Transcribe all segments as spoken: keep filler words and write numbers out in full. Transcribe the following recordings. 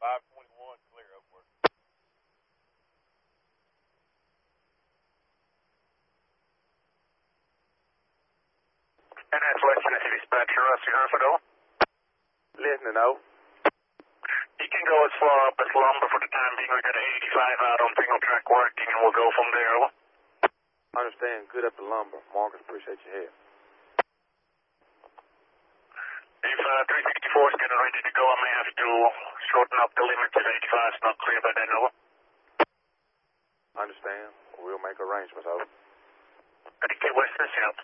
five twenty-one, clear upward. And that's Western City Dispatcher, Rusty Herfido. Listening, though. You can go as far up as Lumber for the time being. We got an eighty-five out on single track working, and we'll go from there. Over. Understand. Good up to Lumber. Marcus, appreciate your help. If uh, three sixty-four is getting ready to go, I may have to shorten up the limit to eighty-five. It's not clear by then. Over. Understand. We'll make arrangements, over. I think Western South.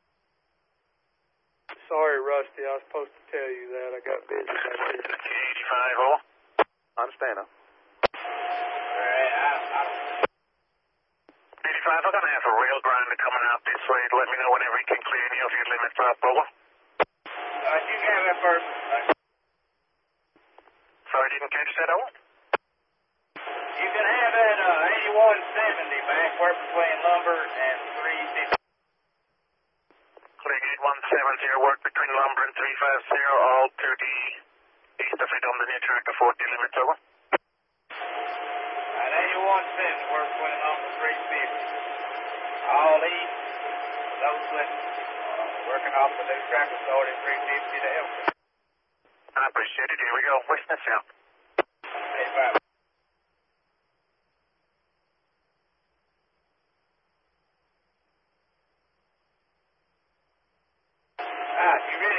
Sorry, Rusty, I was supposed to tell you that. I got busy back here. eighty-five, over. Understand, huh? Alright, I, I eighty-five, I'm going to have a rail grinder coming out this way. Let me know whenever you can clear any of your limits up, over. Uh, you can have that first. Uh, Sorry, didn't catch that, over. you can have that uh, eighty-one seventy back where between Lumber and three fifty. Clear eight one seven zero, work between Lumber and three five zero, all to the east of it on the near track of forty limits, over. At eighty-one seventy, we're between Lumber and three fifty. All east, those limits. Uh, working off the new track authority, three fifty to Elton. I appreciate it. Here we go. Western South. eighty-five. Ah, you ready?